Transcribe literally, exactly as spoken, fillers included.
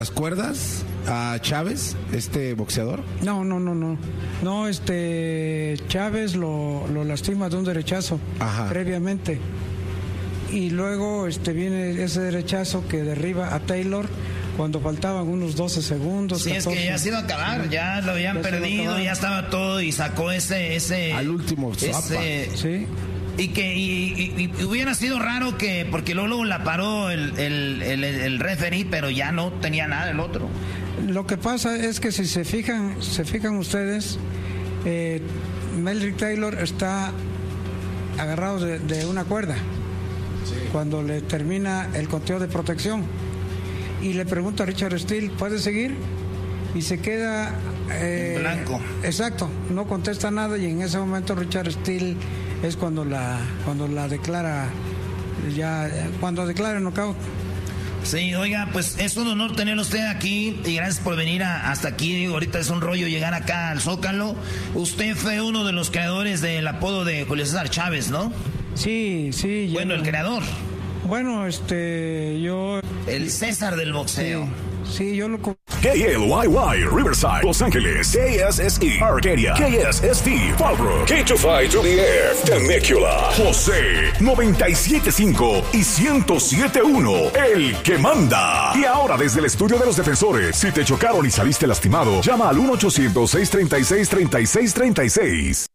las cuerdas a Chávez, este boxeador? No, no, no, no. No, este Chávez lo, lo lastima de un derechazo. Ajá. Previamente. Y luego este viene ese derechazo que derriba a Taylor cuando faltaban unos doce segundos. Sí, catorce. Es que ya se iba a acabar, ya lo habían ya perdido, ya estaba todo y sacó ese... ese al último ese, sí. Y que y, y, y hubiera sido raro que, porque luego, luego la paró el, el, el, el referee, pero ya no tenía nada el otro. Lo que pasa es que si se fijan, se fijan ustedes, eh, Meldrick Taylor está agarrado de, de una cuerda sí. Cuando le termina el conteo de protección y le pregunta a Richard Steele, ¿puede seguir? Y se queda eh, en blanco. Exacto, no contesta nada y en ese momento Richard Steele es cuando la cuando la declara ya cuando declara el knockout. Sí, oiga, pues es un honor tenerlo usted aquí y gracias por venir a, hasta aquí. Digo, ahorita es un rollo llegar acá al Zócalo. Usted fue uno de los creadores del apodo de Julio César Chávez, ¿no? Sí, sí. Bueno, yo, el creador. Bueno, este, yo... El César del boxeo. Sí, sí yo lo... K L Y Y, Riverside, Los Ángeles, K S S E, Arcadia, K S S T, Fallbrook, K two five to the Air, Temecula, José, noventa y siete punto cinco y ciento siete punto uno, el que manda. Y ahora desde el estudio de los defensores, si te chocaron y saliste lastimado, llama al uno ochocientos, seiscientos treinta y seis, treinta y seis treinta y seis.